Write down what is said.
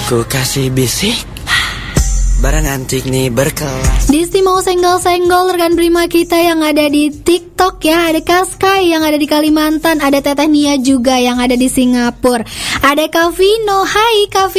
Ku kasih bisik, barang antik nih berkelas. Disti mau senggol-senggol rekan prima kita yang ada di TikTok ya. Ada Kaskai yang ada di Kalimantan, ada Teteh Nia juga yang ada di Singapura. Ada Kavino, hai Kavino.